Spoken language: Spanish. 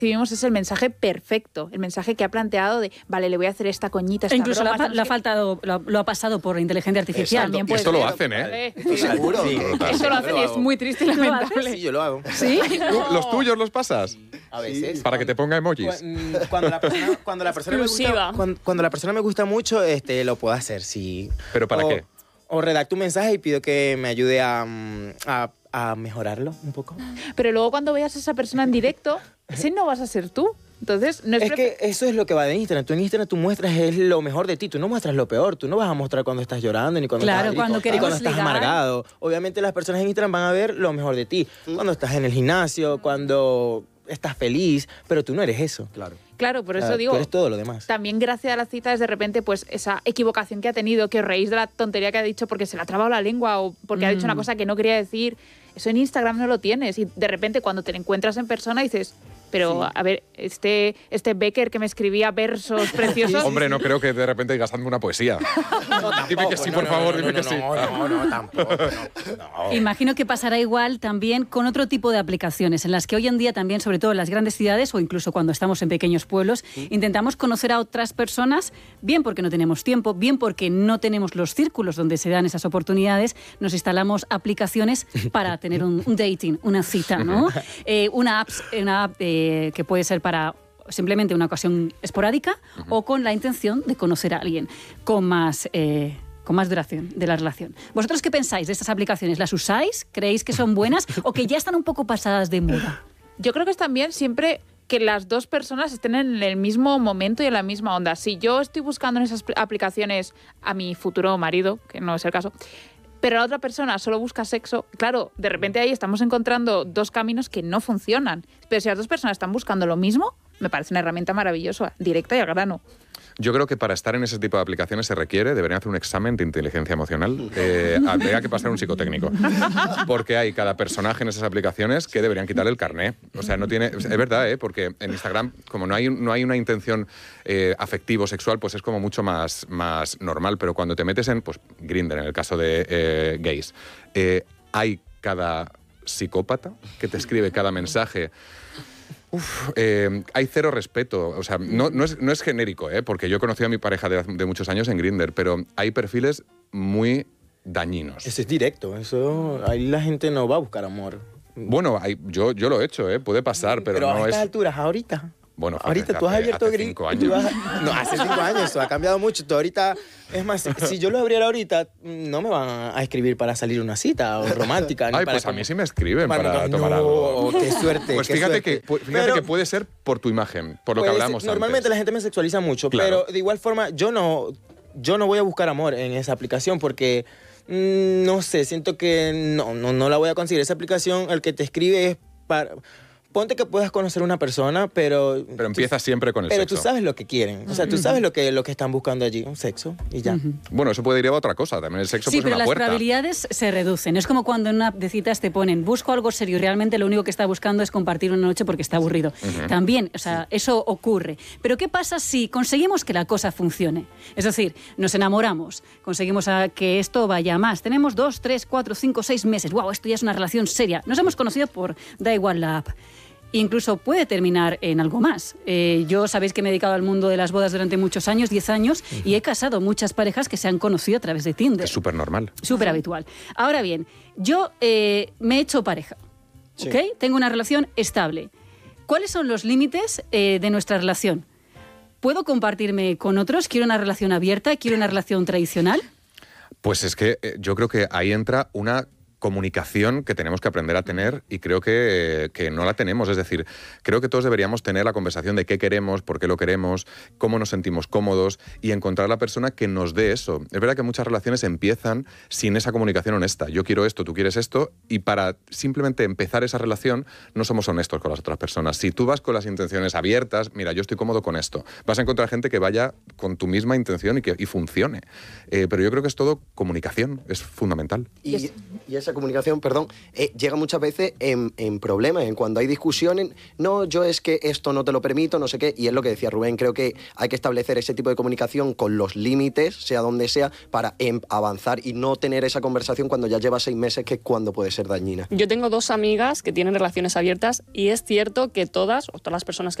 recibimos es el mensaje perfecto, el mensaje que ha planteado de, vale, le voy a hacer esta coñita, esta incluso broma, lo ha pasado por inteligencia artificial. También puede Esto ser. lo hacen, ¿eh? Seguro. Sí, Eso lo hacen y es muy triste y lamentable. Sí, yo lo hago. ¿Sí? ¿Los tuyos los pasas? A veces. Para que te ponga emojis. Cuando la persona me gusta, cuando la persona me gusta mucho, lo puedo hacer, sí. ¿Pero para qué? O redacto un mensaje y pido que me ayude a mejorarlo un poco. Pero luego cuando veas a esa persona en directo, ese no vas a ser tú. Entonces, no es que eso es lo que va de Instagram. Tú en Instagram tú muestras es lo mejor de ti. Tú no muestras lo peor. Tú no vas a mostrar cuando estás llorando ni cuando claro, estás cuando triste, ni cuando estás ligar. amargado. Obviamente las personas en Instagram van a ver lo mejor de ti. Cuando estás en el gimnasio, cuando estás feliz, pero tú no eres eso. Claro, por eso digo, tú eres todo lo demás. También gracias a las citas, de repente, pues esa equivocación que ha tenido, que os reís de la tontería que ha dicho porque se le ha trabado la lengua o porque ha dicho una cosa que no quería decir, eso en Instagram no lo tienes. Y de repente cuando te lo encuentras en persona dices, pero a ver, este Becker que me escribía versos preciosos... Hombre, no creo que de repente digas, hazme una poesía. Dime que sí, por favor, dime que sí. No, tampoco. No. Imagino que pasará igual también con otro tipo de aplicaciones, en las que hoy en día también, sobre todo en las grandes ciudades o incluso cuando estamos en pequeños pueblos, intentamos conocer a otras personas, bien porque no tenemos tiempo, bien porque no tenemos los círculos donde se dan esas oportunidades, nos instalamos aplicaciones para tener un dating, una cita, ¿no? Una app que puede ser para simplemente una ocasión esporádica o con la intención de conocer a alguien con más duración de la relación. ¿Vosotros qué pensáis de estas aplicaciones? ¿Las usáis? ¿Creéis que son buenas o que ya están un poco pasadas de moda? Yo creo que es también siempre que las dos personas estén en el mismo momento y en la misma onda. Si yo estoy buscando en esas aplicaciones a mi futuro marido, que no es el caso, pero la otra persona solo busca sexo, claro, de repente ahí estamos encontrando dos caminos que no funcionan. Pero si las dos personas están buscando lo mismo, me parece una herramienta maravillosa, directa y al grano. Yo creo que para estar en ese tipo de aplicaciones deberían hacer un examen de inteligencia emocional. Habría que pasar un psicotécnico. Porque hay cada personaje en esas aplicaciones que deberían quitarle el carné. O sea, no tiene... Es verdad, porque en Instagram, como no hay una intención afectivo-sexual, pues es como mucho más normal. Pero cuando te metes en, pues, Grindr, en el caso de gays, hay cada psicópata que te escribe cada mensaje. Hay cero respeto, o sea, no es genérico, porque yo he conocido a mi pareja de muchos años en Grindr, pero hay perfiles muy dañinos. Eso es directo, ahí la gente no va a buscar amor. Bueno, yo lo he hecho, puede pasar, pero no a estas es... alturas, ahorita. Bueno, ahorita tú has abierto hace Grindr. 5 años. No, hace 5 años, eso ha cambiado mucho. Tú ahorita, es más, si yo lo abriera ahorita, no me van a escribir para salir a una cita o romántica. Ay, pues a mí sí me escriben para tomar algo. Qué suerte. Pues qué fíjate suerte. que puede ser por tu imagen, por lo que hablamos normalmente antes. La gente me sexualiza mucho, Claro. pero de igual forma yo no voy a buscar amor en esa aplicación porque... no sé, siento que no la voy a conseguir. Esa aplicación, el que te escribe es para... Ponte que puedas conocer a una persona, pero... Pero empieza siempre con el sexo. sexo. Pero tú sabes lo que quieren. O sea, tú sabes lo que están buscando allí, un sexo, y ya. Bueno, eso puede ir a otra cosa. También el sexo sí, pues pero una puerta. las probabilidades se reducen. Es como cuando en una app de citas te ponen busco algo serio y realmente lo único que está buscando es compartir una noche porque está aburrido. También, o sea, eso ocurre. Pero ¿qué pasa si conseguimos que la cosa funcione? Es decir, nos enamoramos, conseguimos que esto vaya más. Tenemos 2, 3, 4, 5, 6 meses. ¡Wow! Esto ya es una relación seria. Nos hemos conocido por da igual la app. Incluso puede terminar en algo más. Yo sabéis que me he dedicado al mundo de las bodas durante muchos años, 10 años, y he casado muchas parejas que se han conocido a través de Tinder. Es súper normal. Súper habitual. Ahora bien, yo me he hecho pareja, ¿ok? Tengo una relación estable. ¿Cuáles son los límites de nuestra relación? ¿Puedo compartirme con otros? ¿Quiero una relación abierta? ¿Quiero una relación tradicional? Pues es que yo creo que ahí entra una comunicación que tenemos que aprender a tener y creo que no la tenemos. Es decir, creo que todos deberíamos tener la conversación de qué queremos, por qué lo queremos, cómo nos sentimos cómodos y encontrar la persona que nos dé eso. Es verdad que muchas relaciones empiezan sin esa comunicación honesta. Yo quiero esto, tú quieres esto, y para simplemente empezar esa relación no somos honestos con las otras personas. Si tú vas con las intenciones abiertas, mira, yo estoy cómodo con esto, vas a encontrar gente que vaya con tu misma intención y funcione. Pero yo creo que es todo comunicación, es fundamental. Y esa esa comunicación, llega muchas veces en problemas, en cuando hay discusiones, no, yo es que esto no te lo permito, no sé qué, y es lo que decía Rubén, creo que hay que establecer ese tipo de comunicación con los límites, sea donde sea, para avanzar y no tener esa conversación cuando ya lleva 6 meses, que es cuando puede ser dañina. Yo tengo 2 amigas que tienen relaciones abiertas y es cierto que todas las personas que